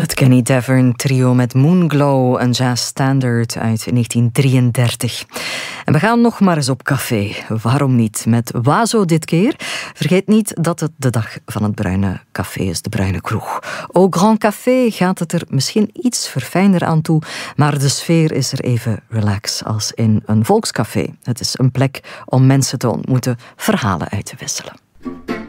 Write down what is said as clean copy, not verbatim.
Het Kenny Davern trio met Moonglow, een jazzstandard uit 1933. En we gaan nog maar eens op café. Waarom niet? Met Wazo dit keer. Vergeet niet dat het de dag van het bruine café is, de bruine kroeg. Au Grand Café gaat het er misschien iets verfijnder aan toe, maar de sfeer is er even relax als in een volkscafé. Het is een plek om mensen te ontmoeten, verhalen uit te wisselen.